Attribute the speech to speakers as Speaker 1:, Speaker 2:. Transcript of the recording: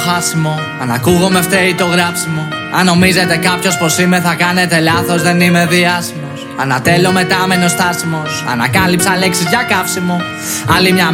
Speaker 1: χάσιμο. Αν ακούγομαι φταίει το γράψιμο. Αν νομίζετε κάποιος πως είμαι θα κάνετε λάθος, δεν είμαι διάσημος. Ανατέλω μετά μένω στάσιμος. Ανακάλυψα λέξεις για καύσιμο. Άλλη μια